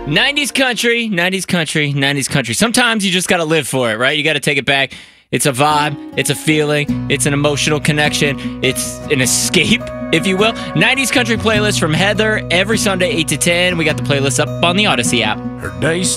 90s country, 90s country, 90s country. Sometimes you just got to live for it, right? You got to take it back. It's a vibe, it's a feeling, it's an emotional connection, it's an escape, if you will. 90s country playlist from Heather every Sunday, 8 to 10. We got the playlist up on the Odyssey app. Her day